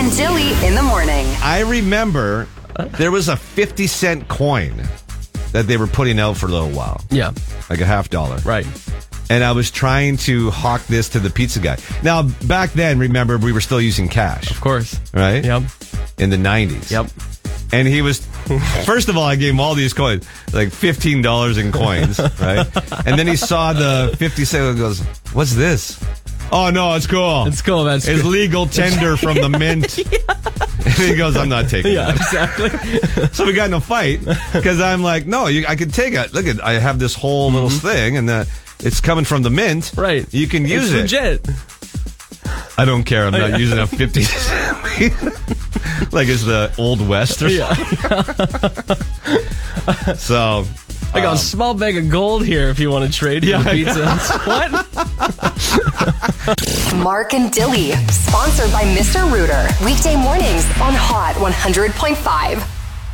and Dilly in the morning. I remember there was a 50-cent coin that they were putting out for a little while. Yeah. Like a $50. Right. And I was trying to hawk this to the pizza guy. Now, back then, remember, we were still using cash. Of course. Right? Yep. In the 90s. Yep. And he was, first of all, I gave him all these coins, like $15 in coins, right? And then he saw the 50 cent and goes, what's this? Oh, no, it's cool. It's cool, man. It's legal tender from the mint. And he goes, I'm not taking Yeah, that. exactly. So we got in a fight because I'm like, no, I could take it. Look, I have this whole little thing and it's coming from the mint. Right. You can use it. It's legit. I don't care. I'm not using a 50 like it's the Old West or something. Yeah. So I got a small bag of gold here if you want to trade for the pizza. What? Mark and Dilly, sponsored by Mr. Rooter. Weekday mornings on Hot 100.5.